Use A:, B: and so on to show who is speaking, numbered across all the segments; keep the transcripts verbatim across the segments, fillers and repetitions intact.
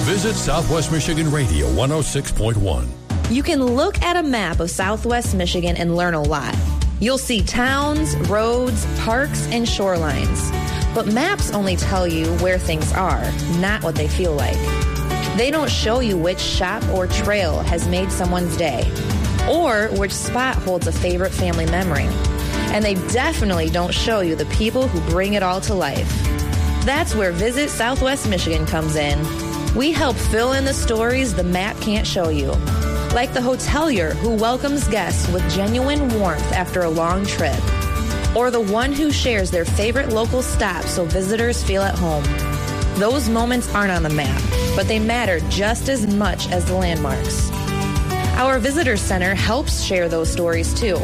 A: Visit Southwest Michigan Radio one oh six point one.
B: You can look at a map of Southwest Michigan and learn a lot. You'll see towns, roads, parks, and shorelines. But maps only tell you where things are, not what they feel like. They don't show you which shop or trail has made someone's day, or which spot holds a favorite family memory. And they definitely don't show you the people who bring it all to life. That's where Visit Southwest Michigan comes in. We help fill in the stories the map can't show you. Like the hotelier who welcomes guests with genuine warmth after a long trip. Or the one who shares their favorite local stop so visitors feel at home. Those moments aren't on the map, but they matter just as much as the landmarks. Our Visitor Center helps share those stories too.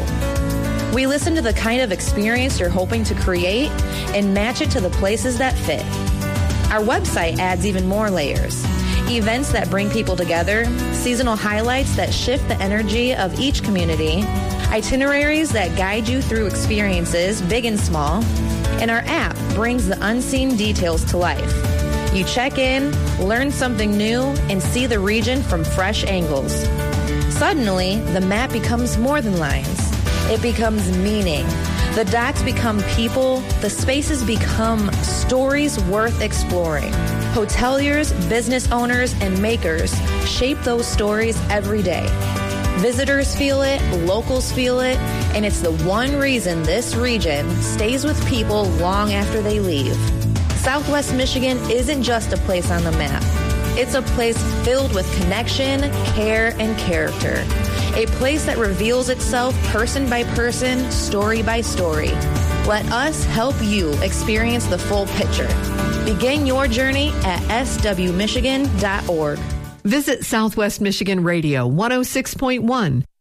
B: We listen to the kind of experience you're hoping to create and match it to the places that fit. Our website adds even more layers. Events that bring people together, seasonal highlights that shift the energy of each community, itineraries that guide you through experiences, big and small, and our app brings the unseen details to life. You check in, learn something new, and see the region from fresh angles. Suddenly, the map becomes more than lines. It becomes meaning. The dots become people. The spaces become stories worth exploring. Hoteliers, business owners, and makers shape those stories every day. Visitors feel it, locals feel it, and it's the one reason this region stays with people long after they leave. Southwest Michigan isn't just a place on the map. It's a place filled with connection, care, and character. A place that reveals itself person by person, story by story. Let us help you experience the full picture. Begin your journey at s w michigan dot org.
C: Visit Southwest Michigan Radio one oh six point one